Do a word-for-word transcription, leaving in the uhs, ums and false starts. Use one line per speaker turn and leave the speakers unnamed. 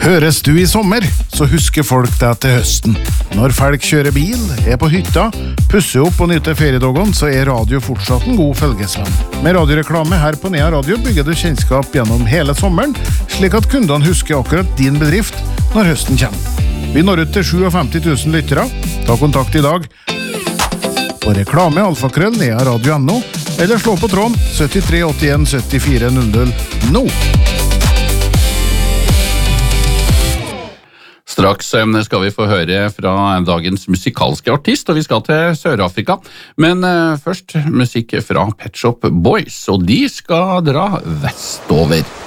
Høres du i sommer, så husker folk deg til høsten. Når folk kjører bil, er på hytta, pusser opp og nyter feriedagene, så er radio fortsatt en god følgesvenn. Med radioreklame her på Nea Radio bygger du kjennskap gjennom hele sommeren, slik at kundene husker akkurat din bedrift når høsten kommer. Vi når ut til femtisju tusen lyttere. Ta kontakt i dag på reklame alfakrøll nea radio punktum no eller slå på tråden syttitre åttien syttifire null null nå.
Straks skal vi få høre fra dagens musikalske artist, og vi skal til Sør-Afrika. Men først musikk fra Pet Shop Boys, og de skal dra vestover.